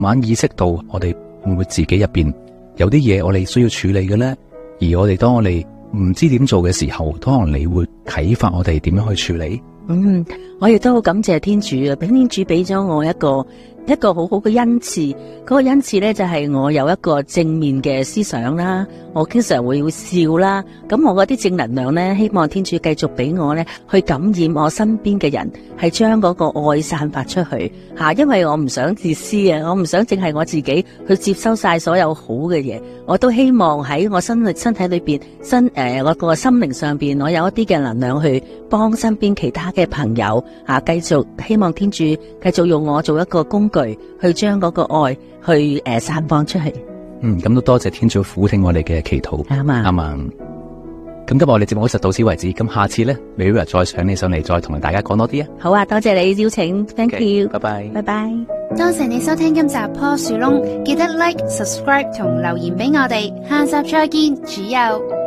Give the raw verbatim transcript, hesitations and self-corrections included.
慢慢意識到我哋會唔會自己入邊有啲嘢我哋需要處理嘅咧？而我哋當我哋唔知點做嘅時候，可能你會啟發我哋點樣去處理。 嗯，我亦都好感謝天主啊，俾天主俾咗我一個一個好好嘅恩賜。嗰個恩賜咧就係我有一個正面嘅思想啦，我經常會會笑啦。咁我嗰啲正能量咧，希望天主繼續俾我咧去感染我身邊嘅人，係將嗰個愛散發出去吓。因為我唔想自私啊，我唔想淨係我自己去接收晒所有好嘅嘢，我都希望喺我身身體裏邊身誒我個心靈上邊，我有一啲嘅能量去幫身邊其他嘅朋友吓，繼續希望天主繼續用我做一個工具，去將嗰個愛去誒、呃、散放出去。 嗯，咁都多謝天主俯聽我哋嘅祈禱。 啱啊， 啱啊。咁今日我哋節目就到此為止。咁下次咧 Maria 再請你上嚟，再同大家講多啲啊。 好啊，多謝你邀請 ，thank you， 拜拜， 拜拜。 多謝你收聽今集棵樹窿，記得 like、subscribe 同留言俾我哋，下集再見，主佑。